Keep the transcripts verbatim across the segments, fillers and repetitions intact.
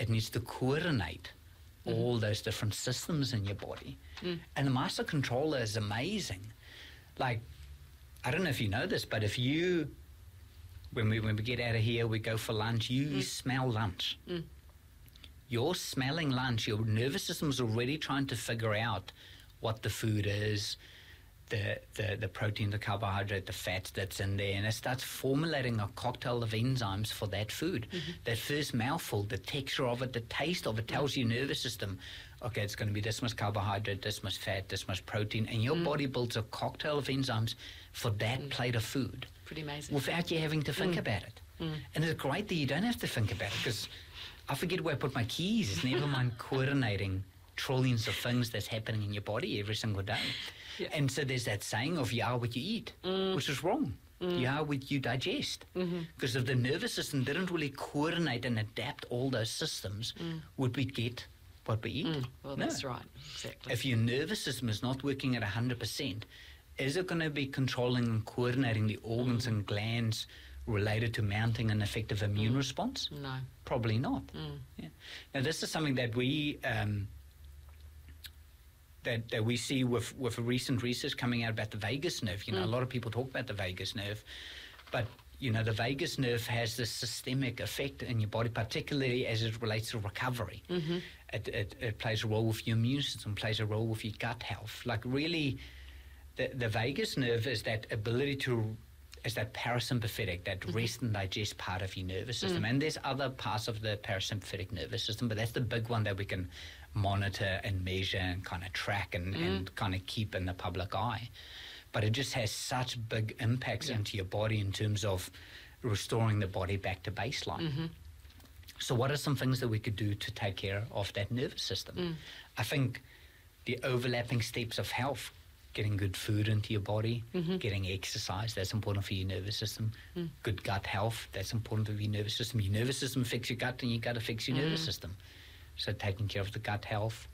it needs to coordinate mm-hmm. all those different systems in your body. Mm. And the master controller is amazing. Like, I don't know if you know this, but if you, when we when we get out of here, we go for lunch, you mm. smell lunch. Mm. You're smelling lunch, your nervous system is already trying to figure out what the food is, the, the, the protein, the carbohydrate, the fat that's in there, and it starts formulating a cocktail of enzymes for that food. Mm-hmm. That first mouthful, the texture of it, the taste of it tells mm-hmm. your nervous system, okay, it's going to be this much carbohydrate, this much fat, this much protein, and your mm. body builds a cocktail of enzymes for that mm. plate of food. Pretty amazing. Without you having to think mm. about it. Mm. And it's great that you don't have to think about it, because I forget where I put my keys. It's never mind coordinating trillions of things that's happening in your body every single day. Yeah. And so there's that saying of you are what you eat, mm. which is wrong. Mm. You are what you digest. Mm-hmm. Because if the nervous system didn't really coordinate and adapt all those systems, mm. would we get what we eat? Mm. Well, no. That's right. Exactly. If your nervous system is not working at one hundred percent, is it going to be controlling and coordinating the organs mm. and glands related to mounting an effective immune mm. response? No. Probably not. Mm. Yeah. Now, this is something that we um, that, that we see with, with recent research coming out about the vagus nerve. You know, mm. a lot of people talk about the vagus nerve, but, you know, the vagus nerve has this systemic effect in your body, particularly as it relates to recovery. Mm-hmm. It, it, it plays a role with your immune system, plays a role with your gut health. Like, really, the, the vagus nerve is that ability to is that parasympathetic, that mm-hmm. rest and digest part of your nervous system. Mm. And there's other parts of the parasympathetic nervous system, but that's the big one that we can monitor and measure and kind of track and, mm. and kind of keep in the public eye. But it just has such big impacts yeah. into your body in terms of restoring the body back to baseline. Mm-hmm. So what are some things that we could do to take care of that nervous system? Mm. I think the overlapping steps of health, getting good food into your body, mm-hmm. getting exercise, that's important for your nervous system. Mm. Good gut health, that's important for your nervous system. Your nervous system affects your gut, and your gut affects your mm. nervous system. So taking care of the gut health,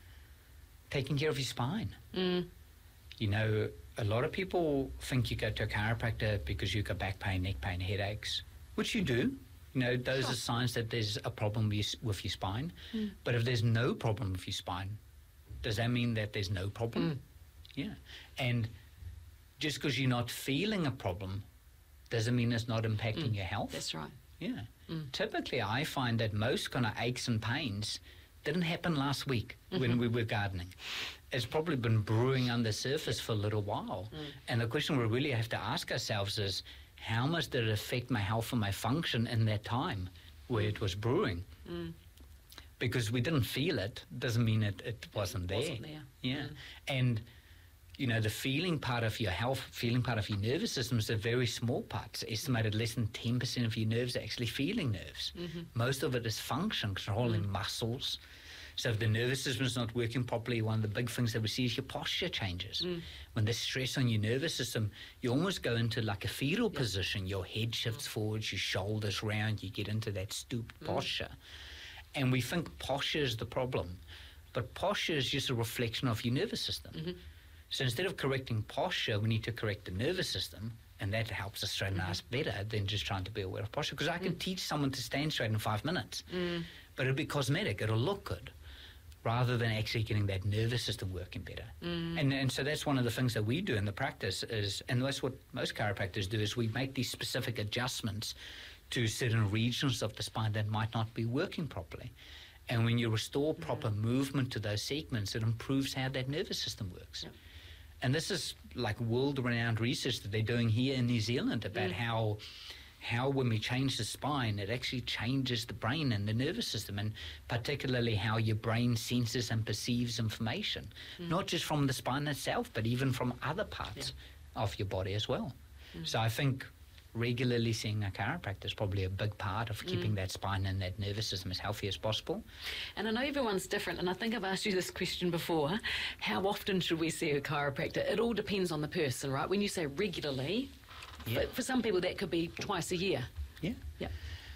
taking care of your spine. Mm. You know, a lot of people think you go to a chiropractor because you've got back pain, neck pain, headaches, which you do. You know, those sure. are signs that there's a problem with your, with your spine. Mm. But if there's no problem with your spine, does that mean that there's no problem? Mm. Yeah. And just because you're not feeling a problem doesn't mean it's not impacting mm. your health. That's right. Yeah. Mm. Typically, I find that most kind of aches and pains didn't happen last week mm-hmm. when we were gardening. It's probably been brewing on the surface for a little while. Mm. And the question we really have to ask ourselves is, how much did it affect my health and my function in that time where it was brewing? Mm. Because we didn't feel it doesn't mean it, it wasn't there. Wasn't there. Yeah. Mm. And you know, the feeling part of your health, feeling part of your nervous system is a very small part. It's estimated less than ten percent of your nerves are actually feeling nerves. Mm-hmm. Most of it is function, controlling mm. muscles. So if the nervous system is not working properly, one of the big things that we see is your posture changes. Mm. When there's stress on your nervous system, you almost go into like a fetal yeah. position. Your head shifts mm. forwards, your shoulders round, you get into that stooped mm. posture. And we think posture is the problem. But posture is just a reflection of your nervous system. Mm-hmm. So instead of correcting posture, we need to correct the nervous system, and that helps us straighten mm-hmm. us better than just trying to be aware of posture. Because I can mm. teach someone to stand straight in five minutes, mm. but it'll be cosmetic, it'll look good, rather than actually getting that nervous system working better. Mm. And and so that's one of the things that we do in the practice is, and that's what most chiropractors do, is we make these specific adjustments to certain regions of the spine that might not be working properly. And when you restore proper mm. movement to those segments, it improves how that nervous system works. Yep. And this is like world-renowned research that they're doing here in New Zealand about mm. how how when we change the spine, it actually changes the brain and the nervous system, and particularly how your brain senses and perceives information, mm. not just from the spine itself, but even from other parts yeah. of your body as well. Mm. So I think regularly seeing a chiropractor is probably a big part of keeping mm. that spine and that nervous system as healthy as possible. And I know everyone's different, and I think I've asked you this question before. How often should we see a chiropractor? It all depends on the person, right? When you say regularly, yeah. for, for some people that could be twice a year. Yeah. Yeah.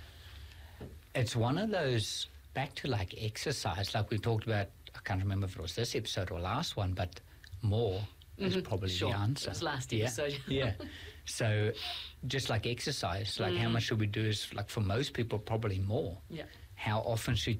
It's one of those, back to like exercise, like we talked about, I can't remember if it was this episode or last one, but more is mm-hmm. probably sure. the answer. It was last yeah. episode. yeah. So just like exercise, like mm. how much should we do is, like for most people, probably more. Yeah. How often should